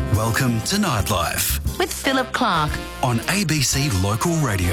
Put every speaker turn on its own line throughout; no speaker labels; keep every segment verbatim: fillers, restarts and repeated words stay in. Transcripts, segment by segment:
Welcome to Nightlife
with Philip Clark
on A B C Local Radio.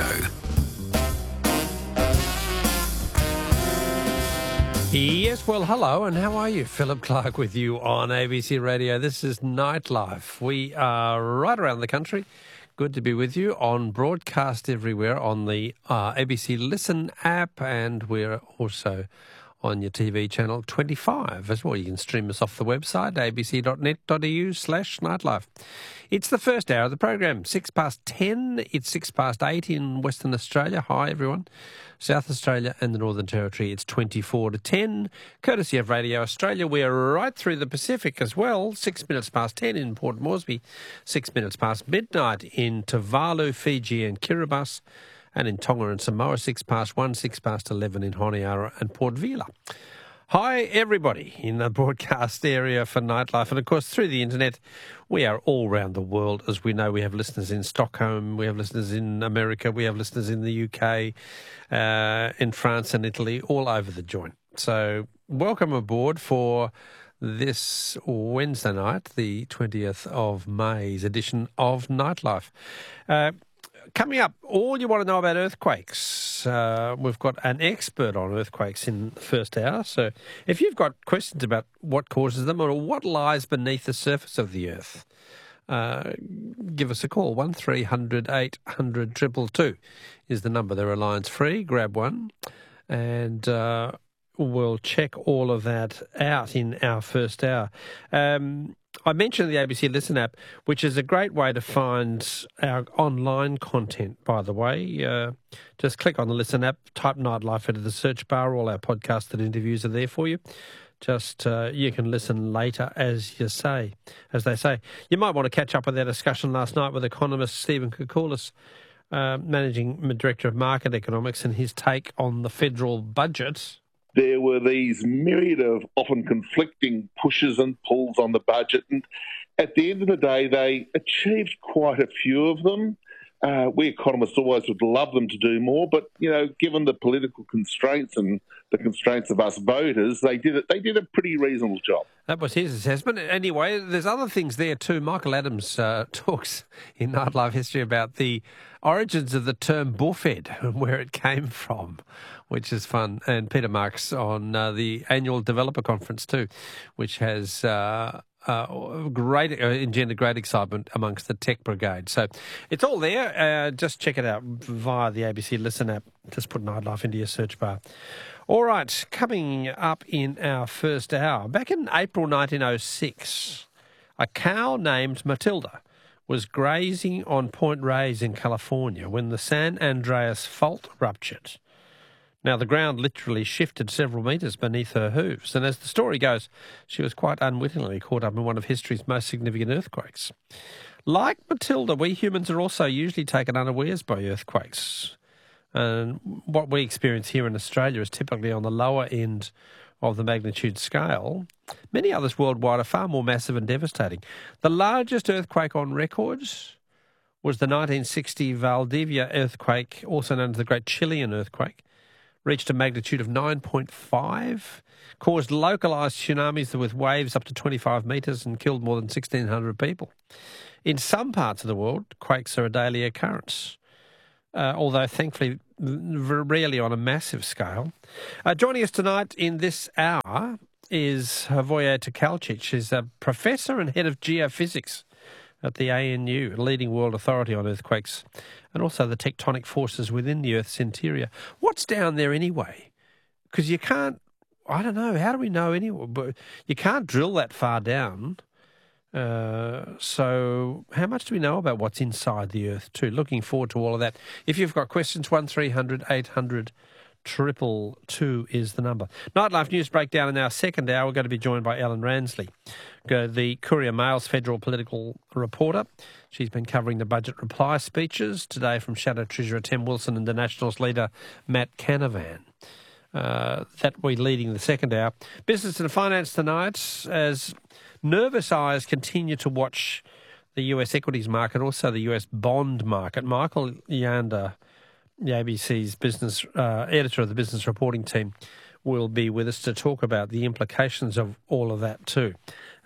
Yes, well, hello, and how are you? Philip Clark with you on A B C Radio. This is Nightlife. We are right around the country. Good to be with you on broadcast everywhere on the uh, A B C Listen app, and we're also on your T V channel twenty-five as well. You can stream us off the website, abc.net.eu slash nightlife. It's the first hour of the program, six past ten. It's six past eight in Western Australia. Hi, everyone. South Australia and the Northern Territory, it's twenty-four to ten. Courtesy of Radio Australia, we're right through the Pacific as well. Six minutes past ten in Port Moresby. Six minutes past midnight in Tuvalu, Fiji and Kiribati. And in Tonga and Samoa, six past one, six past eleven in Honiara and Port Vila. Hi, everybody in the broadcast area for Nightlife. And, of course, through the internet, we are all around the world. As we know, we have listeners in Stockholm, we have listeners in America, we have listeners in the U K, uh, in France and Italy, all over the joint. So welcome aboard for this Wednesday night, the twentieth of May's edition of Nightlife. Uh, Coming up, all you want to know about earthquakes. Uh, we've got an expert on earthquakes in the first hour. So if you've got questions about what causes them or what lies beneath the surface of the earth, uh, give us a call. one three hundred eight hundred two two two is the number. They're lines free. Grab one and uh, we'll check all of that out in our first hour. Um I mentioned the A B C Listen app, which is a great way to find our online content, by the way. Uh, just click on the Listen app, type Nightlife into the search bar. All our podcasts and interviews are there for you. Just uh, you can listen later, as you say, as they say. You might want to catch up with our discussion last night with economist Stephen Koukoulas, uh, Managing Director of Market Economics, and his take on the federal budget.
There were these myriad of often conflicting pushes and pulls on the budget. And at the end of the day, they achieved quite a few of them. Uh, we economists always would love them to do more, but, you know, given the political constraints and the constraints of us voters, they did it. They did a pretty reasonable job.
That was his assessment. Anyway, there's other things there too. Michael Adams uh, talks in Nightlife History about the origins of the term buffet and where it came from, which is fun. And Peter Marks on uh, the annual developer conference too, which has uh, uh, great uh, engendered great excitement amongst the tech brigade. So it's all there. Uh, just check it out via the A B C Listen app. Just put Nightlife into your search bar. All right, coming up in our first hour. Back in April nineteen oh six, a cow named Matilda was grazing on Point Reyes in California when the San Andreas Fault ruptured. Now, the ground literally shifted several metres beneath her hooves, and as the story goes, she was quite unwittingly caught up in one of history's most significant earthquakes. Like Matilda, we humans are also usually taken unawares by earthquakes. And what we experience here in Australia is typically on the lower end of the magnitude scale. Many others worldwide are far more massive and devastating. The largest earthquake on records was the nineteen sixty Valdivia earthquake, also known as the Great Chilean Earthquake. Reached a magnitude of nine point five, caused localised tsunamis with waves up to twenty-five metres and killed more than sixteen hundred people. In some parts of the world, quakes are a daily occurrence. Uh, although thankfully rarely on a massive scale. Uh, joining us tonight in this hour is Hrvoje Tkalčić. She's a professor and head of geophysics at the A N U, a leading world authority on earthquakes, and also the tectonic forces within the Earth's interior. What's down there anyway? Because you can't, I don't know, how do we know anyway? But you can't drill that far down. Uh, so how much do we know about what's inside the Earth too? Looking forward to all of that. If you've got questions, one three hundred eight hundred two two two is the number. Nightlife News Breakdown in our second hour. We're going to be joined by Ellen Ransley, the Courier Mail's federal political reporter. She's been covering the budget reply speeches today from Shadow Treasurer Tim Wilson and the Nationals leader Matt Canavan. Uh, that we're leading the second hour. Business and finance tonight as nervous eyes continue to watch the U S equities market, also the U S bond market. Michael Yander, the A B C's business uh, editor of the business reporting team, will be with us to talk about the implications of all of that too.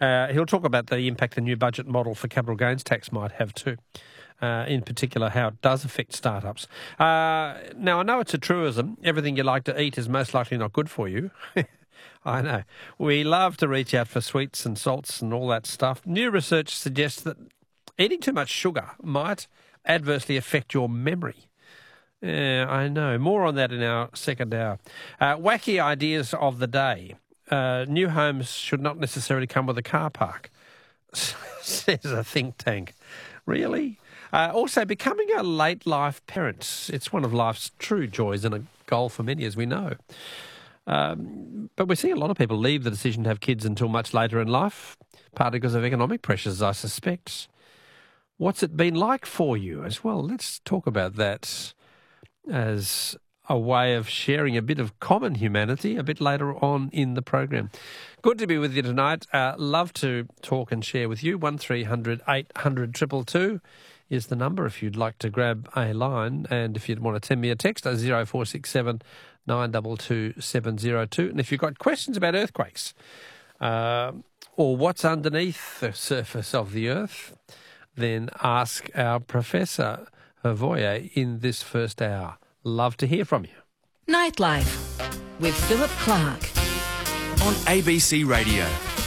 Uh, he'll talk about the impact the new budget model for capital gains tax might have too. Uh, in particular, how it does affect startups. Uh, now, I know it's a truism. Everything you like to eat is most likely not good for you. I know. We love to reach out for sweets and salts and all that stuff. New research suggests that eating too much sugar might adversely affect your memory. Yeah, I know. More on that in our second hour. Uh, wacky ideas of the day. Uh, new homes should not necessarily come with a car park, says a think tank. Really? Uh, also, becoming a late life parent. It's one of life's true joys and a goal for many, as we know. Um, but we're seeing a lot of people leave the decision to have kids until much later in life, partly because of economic pressures, I suspect. What's it been like for you as well? Let's talk about that as a way of sharing a bit of common humanity a bit later on in the program. Good to be with you tonight. Uh, love to talk and share with you. one three hundred eight hundred two two two is the number if you'd like to grab a line. And if you'd want to send me a text, zero four six seven nine two two seven zero two. And if you've got questions about earthquakes uh, or what's underneath the surface of the earth, then ask our Professor Hrvoje in this first hour. Love to hear from you.
Nightlife with Philip Clark
on A B C Radio.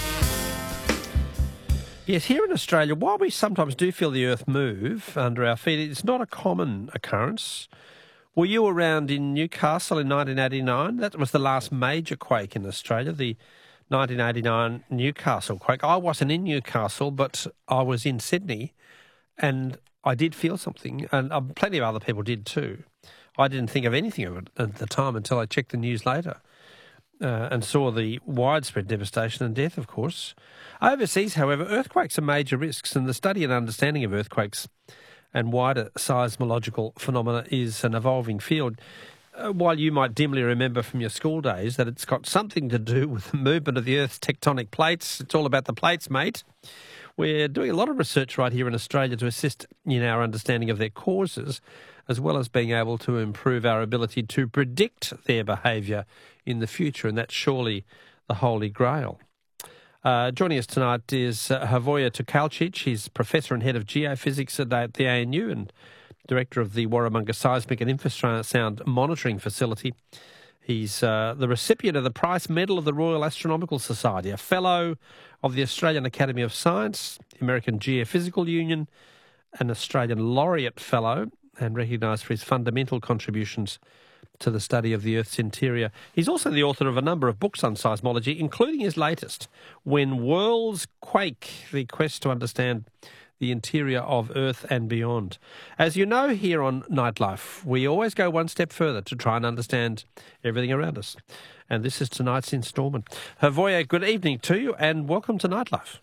Yes, here in Australia, while we sometimes do feel the earth move under our feet, it's not a common occurrence. Were you around in Newcastle in nineteen eighty-nine? That was the last major quake in Australia, the nineteen eighty-nine Newcastle quake. I wasn't in Newcastle, but I was in Sydney, and I did feel something, and um, plenty of other people did too. I didn't think of anything of it at the time until I checked the news later uh, and saw the widespread devastation and death, of course. Overseas, however, earthquakes are major risks, and the study and understanding of earthquakes and wider seismological phenomena is an evolving field. Uh, while you might dimly remember from your school days that it's got something to do with the movement of the Earth's tectonic plates, it's all about the plates, mate. We're doing a lot of research right here in Australia to assist in our understanding of their causes, as well as being able to improve our ability to predict their behaviour in the future, and that's surely the Holy Grail. Uh, joining us tonight is uh, Hrvoje Tokalacic. He's Professor and Head of Geophysics at the A N U and Director of the Warramunga Seismic and Infrasound Monitoring Facility. He's uh, the recipient of the Price Medal of the Royal Astronomical Society, a Fellow of the Australian Academy of Science, the American Geophysical Union, an Australian Laureate Fellow, and recognised for his fundamental contributions to the study of the Earth's interior. He's also the author of a number of books on seismology, including his latest, When Worlds Quake, the quest to understand the interior of Earth and beyond. As you know, here on Nightlife, we always go one step further to try and understand everything around us. And this is tonight's instalment. Hrvoje, good evening to you and welcome to Nightlife.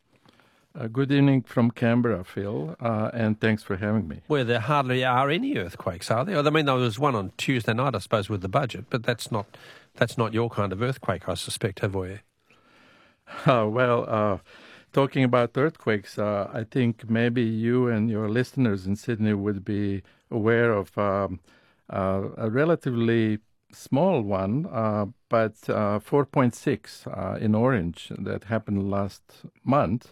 Uh, good evening from Canberra, Phil, uh, and thanks for having me.
Where there hardly are any earthquakes, are there? I mean, there was one on Tuesday night, I suppose, with the budget, but that's not that's not your kind of earthquake, I suspect, Hrvoje.
Uh, well, uh, talking about earthquakes, uh, I think maybe you and your listeners in Sydney would be aware of um, uh, a relatively small one, uh, but uh, four point six uh, in Orange that happened last month.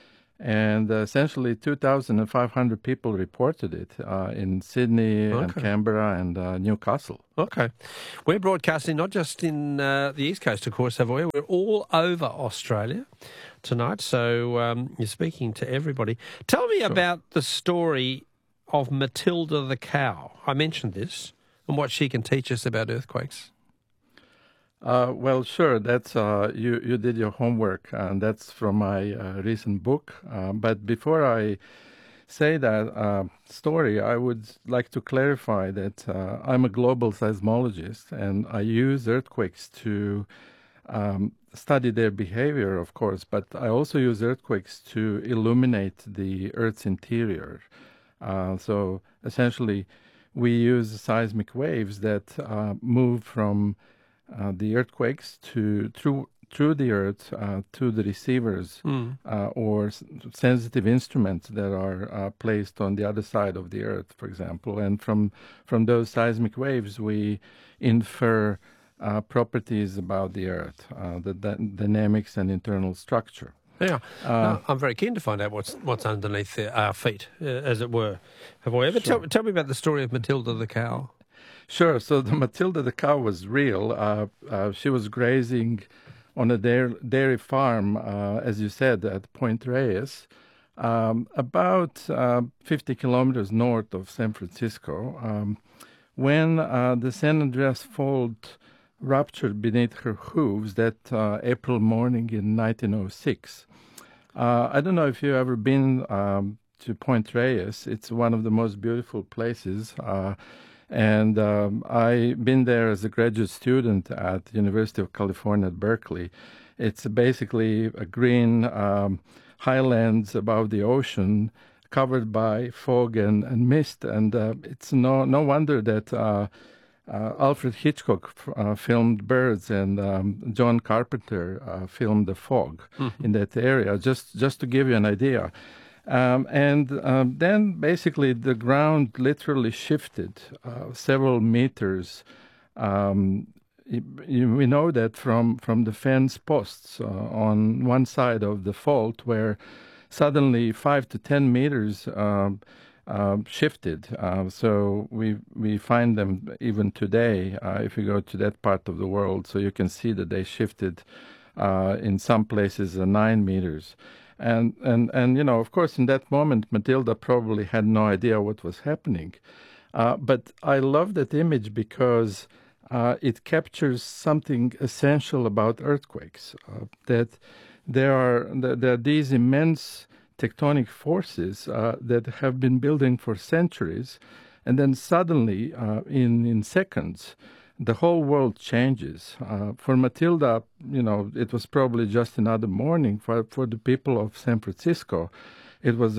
And uh, essentially two thousand five hundred people reported it uh, in Sydney
okay.
and Canberra and uh, Newcastle.
Okay. We're broadcasting not just in uh, the East Coast, of course, Hrvoje. We're all over Australia tonight, so um, you're speaking to everybody. Tell me sure. about the story of Matilda the cow. I mentioned this and what she can teach us about earthquakes.
Uh, well, sure. That's uh, you. You did your homework, and that's from my uh, recent book. Uh, but before I say that uh, story, I would like to clarify that uh, I'm a global seismologist, and I use earthquakes to um, study their behavior, of course. But I also use earthquakes to illuminate the Earth's interior. Uh, so essentially, we use seismic waves that uh, move from Uh, the earthquakes to through through the earth uh, to the receivers mm. uh, or s- sensitive instruments that are uh, placed on the other side of the earth, for example. And from from those seismic waves, we infer uh, properties about the earth, uh, the, the dynamics and internal structure.
Yeah, no, I'm very keen to find out what's what's underneath the, our feet, uh, as it were. Have we ever?
Sure.
Tell, tell me about the story of Matilda the cow.
Sure. So the Matilda the cow was real. Uh, uh, she was grazing on a dairy, dairy farm, uh, as you said, at Point Reyes, um, about uh, fifty kilometers north of San Francisco, um, when uh, the San Andreas Fault ruptured beneath her hooves that uh, April morning in nineteen oh six. Uh, I don't know if you've ever been um, to Point Reyes. It's one of the most beautiful places. Uh, and um, I've been there as a graduate student at the University of California at Berkeley. It's basically a green um, highlands above the ocean, covered by fog and, and mist. And uh, it's no, no wonder that uh, Uh, Alfred Hitchcock uh, filmed Birds, and um, John Carpenter uh, filmed The Fog mm-hmm. in that area, just, just to give you an idea. Um, and um, then basically the ground literally shifted uh, several meters. Um, you, we know that from, from the fence posts uh, on one side of the fault, where suddenly five to ten meters uh, Uh, shifted. Uh, so we we find them even today uh, if you go to that part of the world. So you can see that they shifted uh, in some places uh, nine meters. And, and, and, you know, of course, in that moment, Matilda probably had no idea what was happening. Uh, but I love that image because uh, it captures something essential about earthquakes, uh, that there are, there are these immense tectonic forces uh, that have been building for centuries, and then suddenly, uh, in in seconds, the whole world changes. Uh, for Matilda, you know, it was probably just another morning. For for the people of San Francisco, it was